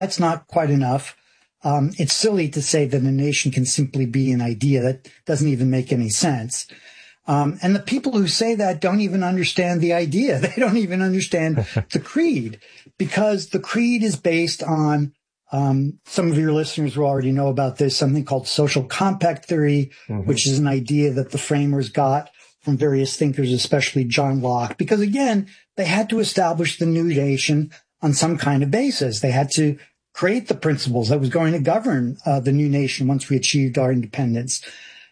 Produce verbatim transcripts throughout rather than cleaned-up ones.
that's not quite enough. Um, it's silly to say that a nation can simply be an idea. That doesn't even make any sense. Um, and the people who say that don't even understand the idea. They don't even understand the creed, because the creed is based on, um, some of your listeners will already know about this, something called social compact theory, mm-hmm. which is an idea that the framers got from various thinkers, especially John Locke, because again, they had to establish the new nation on some kind of basis. They had to create the principles that was going to govern uh, the new nation once we achieved our independence.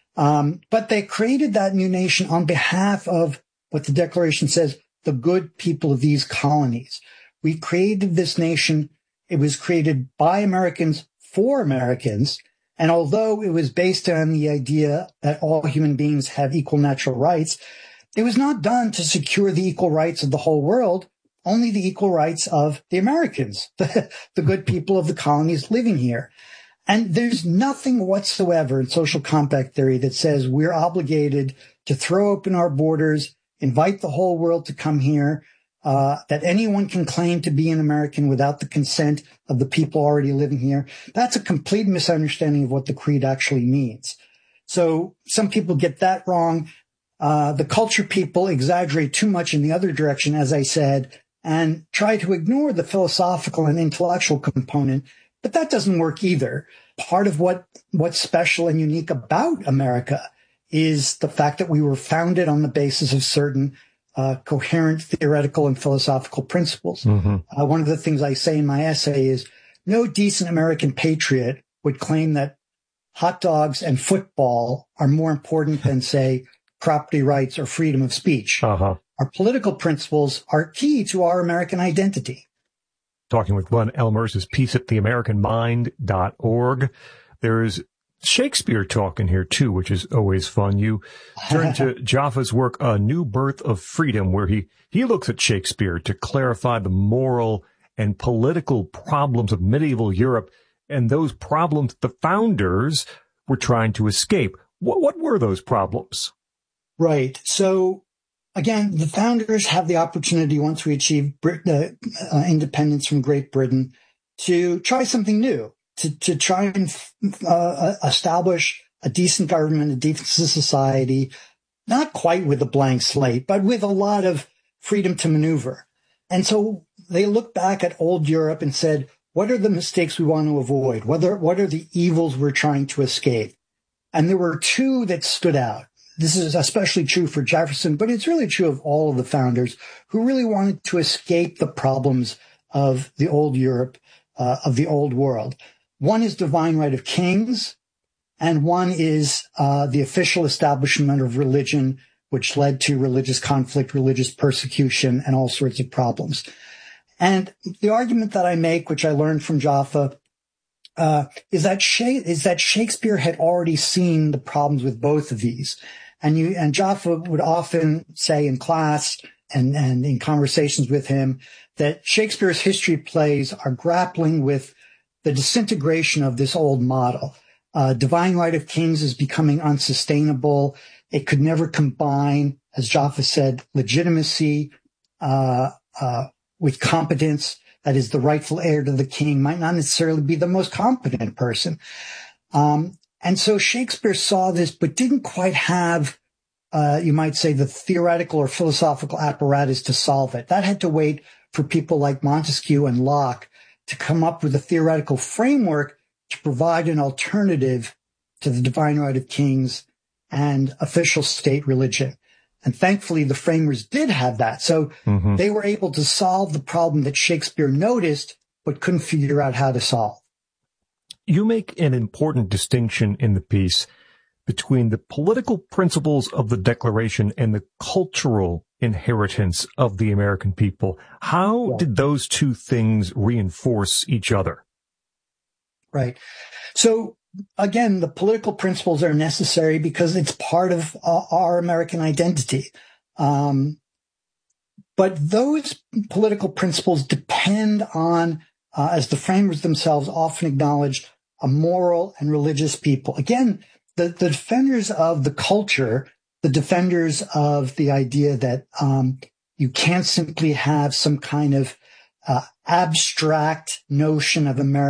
Um, but they created that new nation on behalf of what the Declaration says, the good people of these colonies. We created this nation. It was created by Americans for Americans. And although it was based on the idea that all human beings have equal natural rights, it was not done to secure the equal rights of the whole world, only the equal rights of the Americans, the, the good people of the colonies living here. And there's nothing whatsoever in social compact theory that says we're obligated to throw open our borders, invite the whole world to come here, uh, that anyone can claim to be an American without the consent of the people already living here. That's a complete misunderstanding of what the creed actually means. So some people get that wrong. Uh, the culture people exaggerate too much in the other direction, as I said, and try to ignore the philosophical and intellectual component. But that doesn't work either. Part of what, what's special and unique about America is the fact that we were founded on the basis of certain uh, coherent theoretical and philosophical principles. Mm-hmm. Uh, one of the things I say in my essay is no decent American patriot would claim that hot dogs and football are more important than, say, property rights or freedom of speech. Uh-huh. Our political principles are key to our American identity. Talking with Glenn Elmers is peace at the american mind dot org. There's Shakespeare talking here, too, which is always fun. You turn to Jaffa's work, A New Birth of Freedom, where he, he looks at Shakespeare to clarify the moral and political problems of medieval Europe and those problems the founders were trying to escape. What, what were those problems? Right. So, again, the founders have the opportunity, once we achieve Brit- uh, uh, independence from Great Britain, to try something new, to, to try and uh, establish a decent government, a decent society, not quite with a blank slate, but with a lot of freedom to maneuver. And so they looked back at old Europe and said, what are the mistakes we want to avoid? What are, what are the evils we're trying to escape? And there were two that stood out. This is especially true for Jefferson, but it's really true of all of the founders who really wanted to escape the problems of the old Europe, uh, of the old world. One is divine right of kings, and one is uh, the official establishment of religion, which led to religious conflict, religious persecution, and all sorts of problems. And the argument that I make, which I learned from Jaffa, uh, is that Sha- is that Shakespeare had already seen the problems with both of these. And you, and Jaffa would often say in class and, and in conversations with him that Shakespeare's history plays are grappling with the disintegration of this old model. Uh, divine right of kings is becoming unsustainable. It could never combine, as Jaffa said, legitimacy, uh, uh, with competence. That is, the rightful heir to the king might not necessarily be the most competent person. Um, And so Shakespeare saw this, but didn't quite have, uh, you might say, the theoretical or philosophical apparatus to solve it. That had to wait for people like Montesquieu and Locke to come up with a theoretical framework to provide an alternative to the divine right of kings and official state religion. And thankfully, the framers did have that. So mm-hmm. they were able to solve the problem that Shakespeare noticed, but couldn't figure out how to solve. You make an important distinction in the piece between the political principles of the Declaration and the cultural inheritance of the American people. How yeah. did those two things reinforce each other? Right. So, again, the political principles are necessary because it's part of uh, our American identity. Um, but those political principles depend on, uh, as the framers themselves often acknowledged, a moral and religious people. Again, the, the defenders of the culture, the defenders of the idea that um, you can't simply have some kind of uh, abstract notion of America